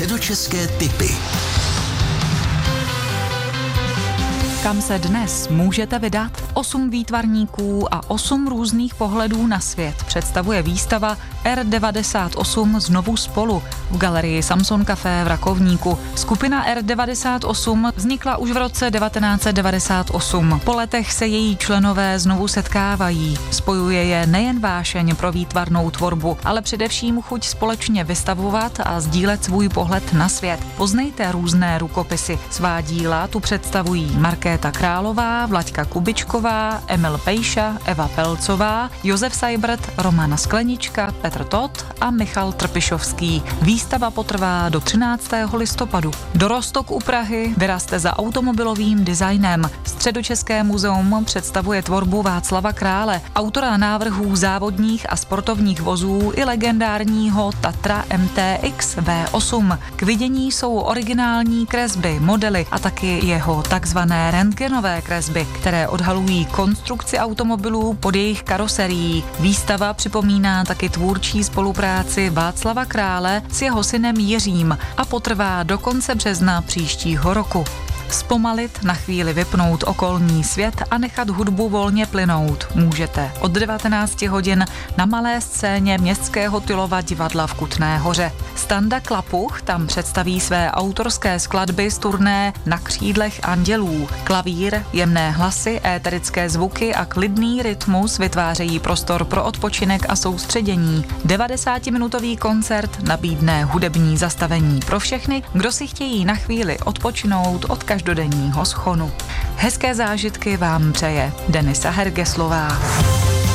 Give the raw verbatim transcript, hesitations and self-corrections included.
Středočeské tipy. Kam se dnes můžete vydat? Osm výtvarníků a osm různých pohledů na svět představuje výstava R devadesát osm Znovu spolu v galerii Samson Café v Rakovníku. Skupina R devadesát osm vznikla už v roce devatenáct set devadesát osm. Po letech se její členové znovu setkávají. Spojuje je nejen vášeň pro výtvarnou tvorbu, ale především chuť společně vystavovat a sdílet svůj pohled na svět. Poznejte různé rukopisy. Svá díla tu představují Markéta Králová, Vlaďka Kubičková, Emil Pejša, Eva Pelcová, Josef Seibert, Romana Sklenička, Petr Todt a Michal Trpišovský. Výstava potrvá do třináctého listopadu. Do Roztok u Prahy vyrazte za automobilovým designem. Středočeské muzeum představuje tvorbu Václava Krále, autora návrhů závodních a sportovních vozů i legendárního Tatra M T X V osm. K vidění jsou originální kresby, modely a taky jeho takzvané rentgenové kresby, které odhalují konstrukci automobilů pod jejich karoserií. Výstava připomíná taky tvůrčí spolupráci Václava Krále s jeho synem Jiřím a potrvá do konce března příštího roku. Zpomalit, na chvíli vypnout okolní svět a nechat hudbu volně plynout můžete od devatenácti hodin na malé scéně Městského Tylova divadla v Kutné Hoře. Standa Klapuch tam představí své autorské skladby z turné Na křídlech andělů. Klavír, jemné hlasy, éterické zvuky a klidný rytmus vytvářejí prostor pro odpočinek a soustředění. devadesátiminutový koncert nabídne hudební zastavení pro všechny, kdo si chtějí na chvíli odpočinout od každodenního schonu. Hezké zážitky vám přeje Denisa Hergeslová.